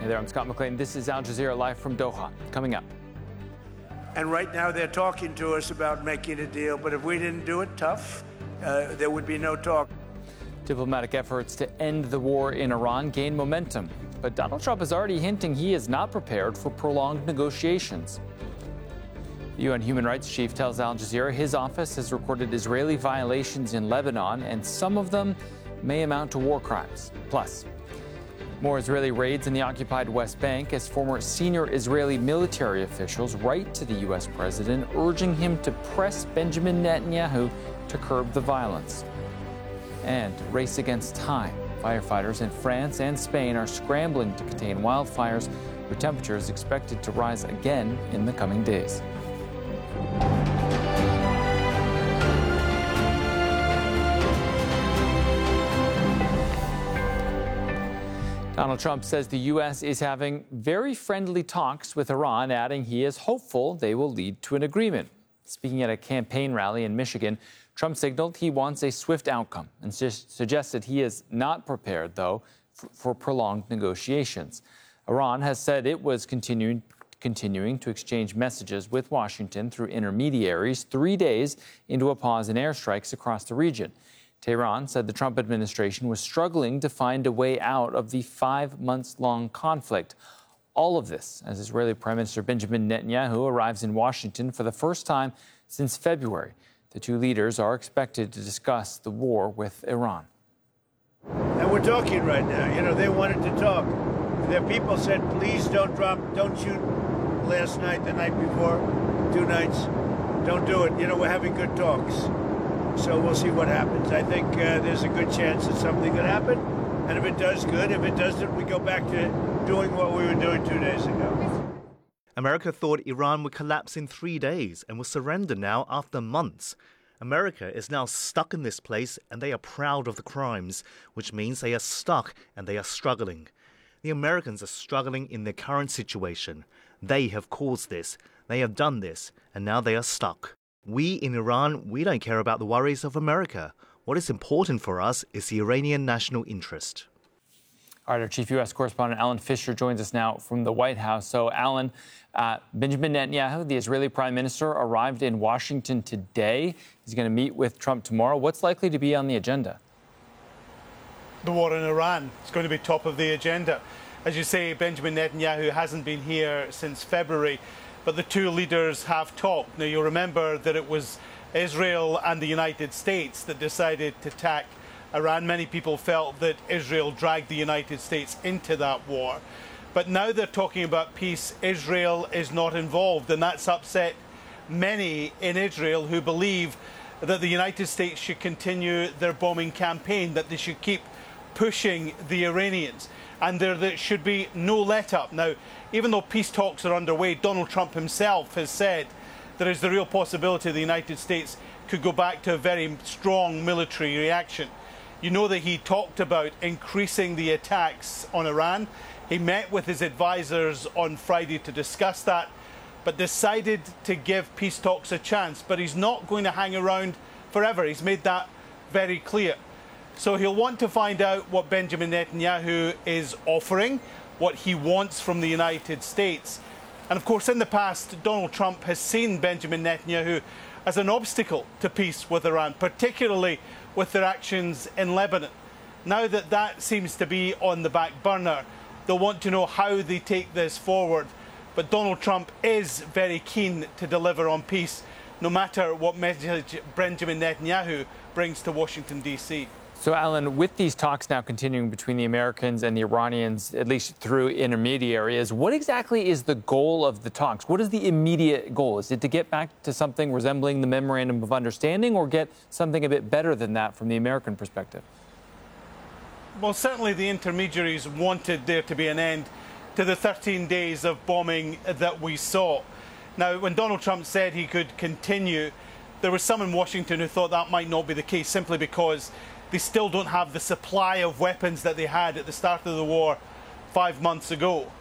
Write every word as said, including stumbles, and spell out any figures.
Hey there, I'm Scott McLean. This is Al Jazeera live from Doha. Coming up. And right now they're talking to us about making a deal, but if we didn't do it tough, uh, there would be no talk. Diplomatic efforts to end the war in Iran gain momentum, but Donald Trump is already hinting he is not prepared for prolonged negotiations. The U N Human Rights Chief tells Al Jazeera his office has recorded Israeli violations in Lebanon, and some of them may amount to war crimes. Plus, more Israeli raids in the occupied West Bank as former senior Israeli military officials write to the U S president, urging him to press Benjamin Netanyahu to curb the violence. And race against time. Firefighters in France and Spain are scrambling to contain wildfires, with temperatures expected to rise again in the coming days. Donald Trump says the U S is having very friendly talks with Iran, adding he is hopeful they will lead to an agreement. Speaking at a campaign rally in Michigan, Trump signaled he wants a swift outcome and su- suggested he is not prepared, though, f- for prolonged negotiations. Iran has said it was continuing, continuing to exchange messages with Washington through intermediaries three days into a pause in airstrikes across the region. Tehran said the Trump administration was struggling to find a way out of the five months long conflict. All of this as Israeli Prime Minister Benjamin Netanyahu arrives in Washington for the first time since February. The two leaders are expected to discuss the war with Iran. And we're talking right now. You know, they wanted to talk. Their people said, please don't drop, don't shoot last night, the night before, two nights. Don't do it. You know, we're having good talks. So we'll see what happens. I think uh, there's a good chance that something could happen. And if it does, good. If it doesn't, we go back to doing what we were doing two days ago. America thought Iran would collapse in three days and will surrender now after months. America is now stuck in this place, and they are proud of the crimes, which means they are stuck and they are struggling. The Americans are struggling in their current situation. They have caused this, they have done this, and now they are stuck. We in Iran, we don't care about the worries of America. What is important for us is the Iranian national interest. All right, our chief U S correspondent Alan Fisher joins us now from the White House. So, Alan, uh, Benjamin Netanyahu, the Israeli prime minister, arrived in Washington today. He's going to meet with Trump tomorrow. What's likely to be on the agenda? The war in Iran is going to be top of the agenda. As you say, Benjamin Netanyahu hasn't been here since February, but the two leaders have talked. Now, you'll remember that it was Israel and the United States that decided to attack Iran. Many people felt that Israel dragged the United States into that war. But now they're talking about peace. Israel is not involved, and that's upset many in Israel who believe that the United States should continue their bombing campaign, that they should keep pushing the Iranians, and there, there should be no let-up. Now, even though peace talks are underway, Donald Trump himself has said there is the real possibility the United States could go back to a very strong military reaction. You know that he talked about increasing the attacks on Iran. He met with his advisors on Friday to discuss that, but decided to give peace talks a chance. But he's not going to hang around forever. He's made that very clear. So he'll want to find out what Benjamin Netanyahu is offering, what he wants from the United States. And of course, in the past, Donald Trump has seen Benjamin Netanyahu as an obstacle to peace with Iran, particularly with their actions in Lebanon. Now that that seems to be on the back burner, they'll want to know how they take this forward. But Donald Trump is very keen to deliver on peace, no matter what message Benjamin Netanyahu brings to Washington, D C So, Alan, with these talks now continuing between the Americans and the Iranians, at least through intermediaries, what exactly is the goal of the talks? What is the immediate goal? Is it to get back to something resembling the Memorandum of Understanding, or get something a bit better than that from the American perspective? Well, certainly the intermediaries wanted there to be an end to the thirteen days of bombing that we saw. Now, when Donald Trump said he could continue, there was some in Washington who thought that might not be the case, simply because they still don't have the supply of weapons that they had at the start of the war five months ago.